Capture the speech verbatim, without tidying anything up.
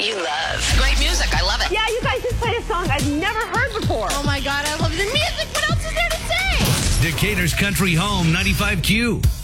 you love. Great music. I love it. Yeah, you guys just played a song I've never heard before. Oh, my God. I love the music. What else is there to say? Decatur's Country Home, ninety-five Q.